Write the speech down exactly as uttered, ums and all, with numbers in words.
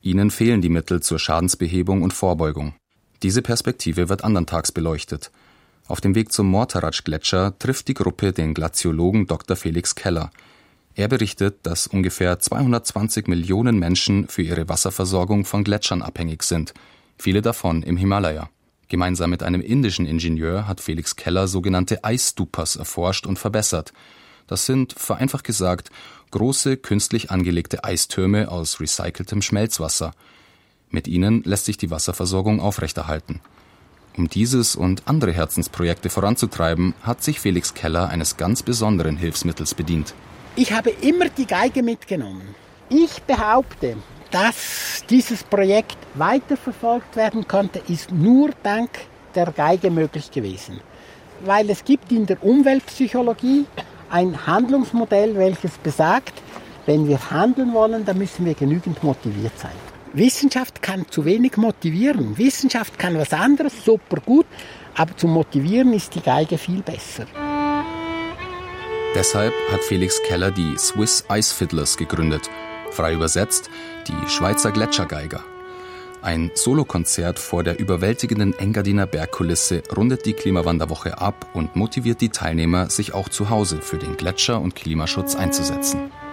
Ihnen fehlen die Mittel zur Schadensbehebung und Vorbeugung. Diese Perspektive wird anderntags beleuchtet. Auf dem Weg zum Morteratsch-Gletscher trifft die Gruppe den Glaziologen Doktor Felix Keller. Er berichtet, dass ungefähr zweihundertzwanzig Millionen Menschen für ihre Wasserversorgung von Gletschern abhängig sind, viele davon im Himalaya. Gemeinsam mit einem indischen Ingenieur hat Felix Keller sogenannte Eisstupas erforscht und verbessert. Das sind, vereinfacht gesagt, große, künstlich angelegte Eistürme aus recyceltem Schmelzwasser. Mit ihnen lässt sich die Wasserversorgung aufrechterhalten. Um dieses und andere Herzensprojekte voranzutreiben, hat sich Felix Keller eines ganz besonderen Hilfsmittels bedient. Ich habe immer die Geige mitgenommen. Ich behaupte, dass dieses Projekt weiterverfolgt werden konnte, ist nur dank der Geige möglich gewesen. Weil es gibt in der Umweltpsychologie ein Handlungsmodell, welches besagt, wenn wir handeln wollen, dann müssen wir genügend motiviert sein. Wissenschaft kann zu wenig motivieren. Wissenschaft kann was anderes, super gut, aber zum Motivieren ist die Geige viel besser. Deshalb hat Felix Keller die Swiss Ice Fiddlers gegründet, frei übersetzt die Schweizer Gletschergeiger. Ein Solokonzert vor der überwältigenden Engadiner Bergkulisse rundet die Klimawanderwoche ab und motiviert die Teilnehmer, sich auch zu Hause für den Gletscher- und Klimaschutz einzusetzen.